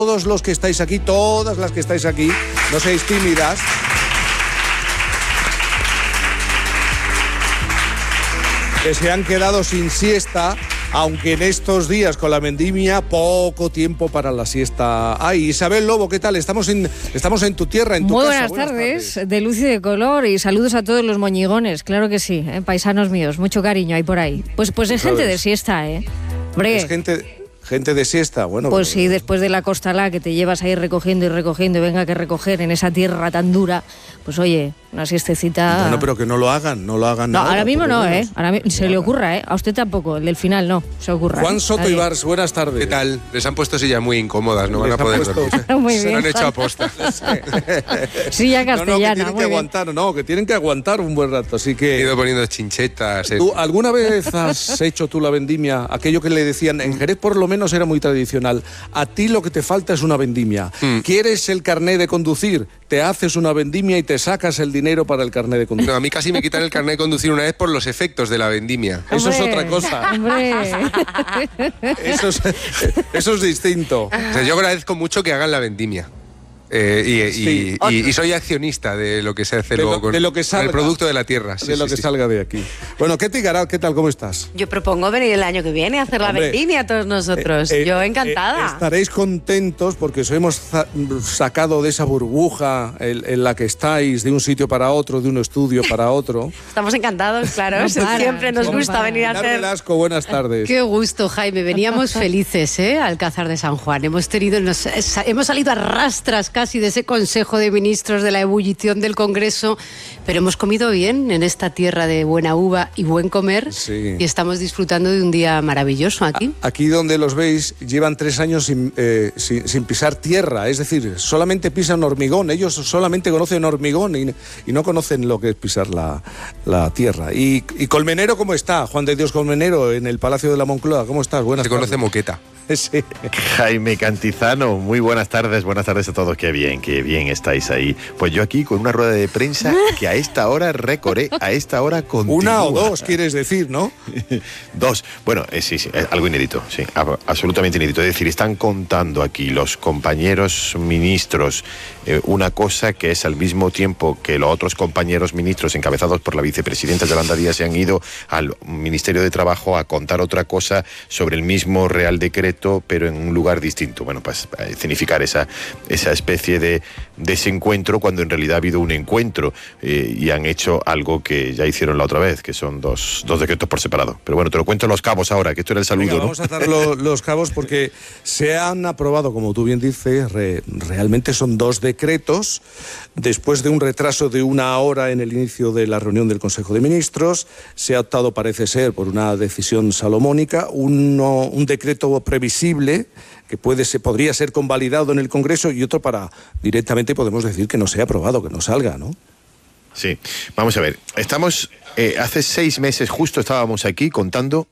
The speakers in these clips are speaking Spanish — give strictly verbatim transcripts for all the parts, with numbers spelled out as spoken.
todos los que estáis aquí, todas las que estáis aquí, no seáis tímidas. Que se han quedado sin siesta, aunque en estos días con la vendimia poco tiempo para la siesta hay. Isabel Lobo, ¿qué tal? Estamos en, estamos en tu tierra, en tu Muy casa. buenas, buenas tardes, tardes, de luz y de color, y saludos a todos los moñigones, claro que sí, ¿eh? Paisanos míos, mucho cariño hay por ahí. Pues, pues es gente de siesta, ¿eh? Hombre, es gente... Gente de siesta, bueno. Pues pero... sí, después de la costalá que te llevas ahí recogiendo y recogiendo y venga que recoger en esa tierra tan dura, pues oye, una siestecita... Bueno, pero que no lo hagan, no lo hagan. No, ahora, ahora mismo no, menos. ¿eh? Ahora mi... se le ocurra, ¿eh? A usted tampoco, el del final no, se ocurra. Juan ¿eh? Soto Nadie. Ibars, buenas tardes. ¿Qué tal? Les han puesto sillas muy incómodas, no Les van a han poder puesto- dormir. Muy Se bien, lo han hecho Juan. aposta. Silla No, no, que castellana, tienen que muy bien. aguantar, no, que tienen que aguantar un buen rato, así He que... ido poniendo chinchetas. eh. ¿Tú alguna vez has hecho tú la vendimia? Aquello que le decían, en Jerez por lo menos era muy tradicional. A ti lo que te falta es una vendimia. Mm. ¿Quieres el carné de conducir? Te haces una vendimia y te sacas el dinero para el carné de conducir. No, a mí casi me quitan el carnet de conducir una vez por los efectos de la vendimia. Eso es Hombre, otra cosa. Hombre. Eso es, eso es distinto. O sea, yo agradezco mucho que hagan la vendimia. Eh, y, y- Sí. y- y soy accionista de lo que se hace De luego lo- con de lo que con salga. el producto de la tierra. Sí, De lo sí, que sí. salga de aquí. Bueno, Ketty Garat, ¿qué tal? ¿Cómo estás? Yo propongo venir el año que viene a hacer la Hombre, vendimia a todos nosotros. Eh, eh, Yo eh, encantada. estaréis contentos porque os hemos za- sacado de esa burbuja en, en la que estáis, de un sitio para otro, de un estudio para otro. Estamos encantados, claro. No para, Siempre nos no gusta para. venir a Pilar hacer... Velasco, buenas tardes. Qué gusto, Jaime. Veníamos felices, ¿eh? Al Alcázar de San Juan. Hemos tenido, nos- hemos salido a rastras casi de ese Consejo de Ministros, de la ebullición del Congreso, pero hemos comido bien en esta tierra de buena uva y buen comer, Sí. y estamos disfrutando de un día maravilloso aquí. Aquí donde los veis llevan tres años sin, eh, sin, sin pisar tierra, es decir, solamente pisan hormigón. Ellos solamente conocen hormigón y, y no conocen lo que es pisar la, la tierra. Y, y Colmenero, ¿cómo está? Juan de Dios Colmenero, en el Palacio de la Moncloa, ¿cómo estás? Buenas Se conoce tardes. moqueta. Sí. Jaime Cantizano, muy buenas tardes, buenas tardes a todos, qué bien, qué bien estáis ahí. Pues yo aquí con una rueda de prensa que a esta hora recoré, a esta hora continúa. Una o dos, quieres decir, ¿no? Dos. Bueno, eh, sí, sí, es algo inédito, sí, a- absolutamente inédito. Es decir, están contando aquí los compañeros ministros eh, una cosa que es al mismo tiempo que los otros compañeros ministros encabezados por la vicepresidenta Yolanda Díaz se han ido al Ministerio de Trabajo a contar otra cosa sobre el mismo Real Decreto, pero en un lugar distinto. Bueno, pues para escenificar esa, esa especie de desencuentro cuando en realidad ha habido un encuentro eh, y han hecho algo que ya hicieron la otra vez, que son dos, dos decretos por separado. Pero bueno, te lo cuento en los cabos ahora, que esto era el saludo, Venga, ¿no? vamos a atar lo- los cabos porque se han aprobado, como tú bien dices, re- realmente son dos decretos después de un retraso de una hora en el inicio de la reunión del Consejo de Ministros. Se ha optado, parece ser, por una decisión salomónica, uno, un decreto previsible que puede ser, podría ser convalidado en el Congreso y otro para directamente podemos decir que no sea aprobado, que no salga, ¿no? Sí, vamos a ver. Estamos, eh, hace seis meses justo estábamos aquí contando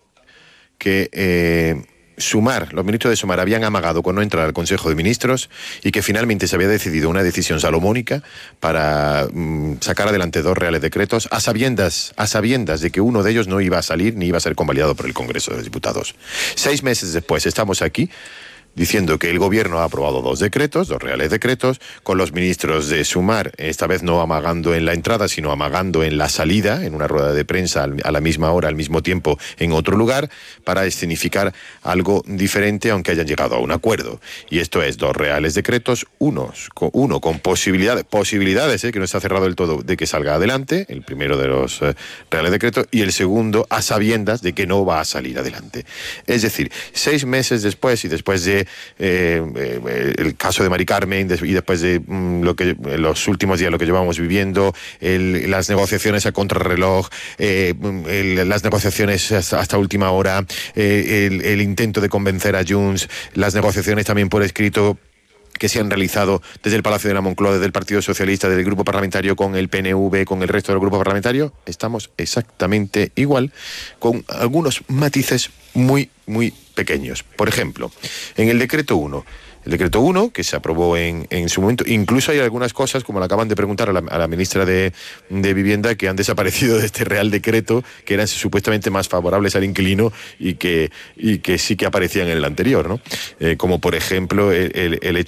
que eh, Sumar, los ministros de Sumar habían amagado con no entrar al Consejo de Ministros y que finalmente se había decidido una decisión salomónica para mm, sacar adelante dos reales decretos a sabiendas, a sabiendas de que uno de ellos no iba a salir ni iba a ser convalidado por el Congreso de los Diputados. Seis meses después estamos aquí diciendo que el gobierno ha aprobado dos decretos, dos reales decretos, con los ministros de Sumar, esta vez no amagando en la entrada, sino amagando en la salida, en una rueda de prensa a la misma hora, al mismo tiempo, en otro lugar, para escenificar algo diferente, aunque hayan llegado a un acuerdo. Y esto es dos reales decretos, unos, con, uno con posibilidades, posibilidades, eh, que no está cerrado del todo, de que salga adelante, el primero de los eh, reales decretos, y el segundo a sabiendas de que no va a salir adelante. Es decir, seis meses después y después de Eh, eh, el caso de Mari Carmen des- y después de mm, lo que los últimos días lo que llevamos viviendo, el, las negociaciones a contrarreloj, eh, el, las negociaciones hasta, hasta última hora, eh, el, el intento de convencer a Junts, las negociaciones también por escrito que se han realizado desde el Palacio de la Moncloa, desde el Partido Socialista, desde el Grupo Parlamentario con el P N V, con el resto del Grupo Parlamentario, estamos exactamente igual, con algunos matices muy, muy pequeños. Por ejemplo, en el decreto uno, el decreto uno, que se aprobó en, en su momento. Incluso hay algunas cosas, como le acaban de preguntar a la, a la ministra de, de Vivienda, que han desaparecido de este Real Decreto, que eran supuestamente más favorables al inquilino y que, y que sí que aparecían en el anterior, ¿no? Eh, como por ejemplo el, el, el hecho